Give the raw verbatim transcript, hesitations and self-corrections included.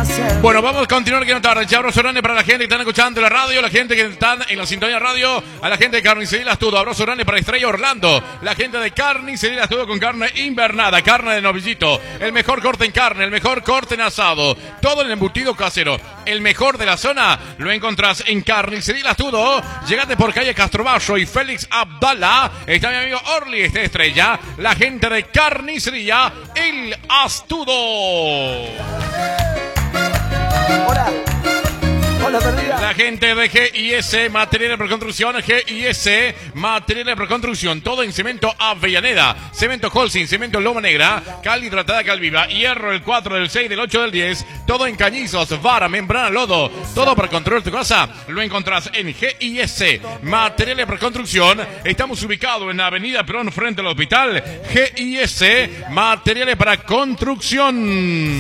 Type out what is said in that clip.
Bueno, vamos a continuar aquí en la tarde. Abrazo grande para la gente que están escuchando la radio, la gente que están en la sintonía radio, a la gente de Carnicería La Astudo. Abrazo grande para Estrella Orlando, la gente de Carnicería La Astudo con carne invernada, carne de novillito, el mejor corte en carne, el mejor corte en asado, todo el embutido casero, el mejor de la zona, lo encontrás en Carnicería La Astudo. Llegate por calle Castrovallo y Félix Abdala. Está mi amigo Orly, este Estrella, la gente de Carnicería El Astudo. Hola. Hola, perdida. La gente de G I S, materiales de preconstrucción, G I S, materiales de preconstrucción, todo en cemento Avellaneda, cemento Holcim, cemento Loma Negra, cal hidratada, cal viva, hierro el cuatro, del seis, del ocho, del diez, todo en cañizos, vara, membrana, lodo, todo para controlar tu casa, lo encontrás en G I S, materiales de preconstrucción. Estamos ubicados en la avenida Perón frente al hospital. G I S, materiales para construcción.